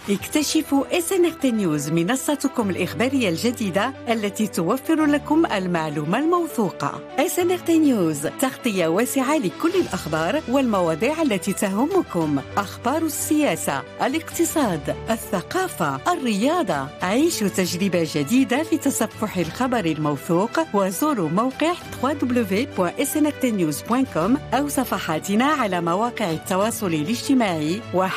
اكتشفوا SNRT News، منصتكم الإخبارية الجديدة التي توفر لكم المعلومة الموثوقة. SNRT News، تغطية واسعة لكل الأخبار والمواضيع التي تهمكم، أخبار السياسة، الاقتصاد، الثقافة، الرياضة. عيشوا تجربة جديدة في تصفح الخبر الموثوق، وزوروا موقع www.snrtnews.com أو صفحاتنا على مواقع التواصل الاجتماعي